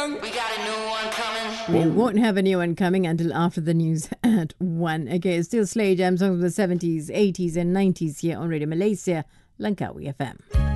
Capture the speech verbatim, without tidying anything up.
We got a new one coming. We won't have a new one coming until after the news at one. Okay, still Slay Jam songs of the seventies, eighties and nineties here on Radio Malaysia, Langkawi F M.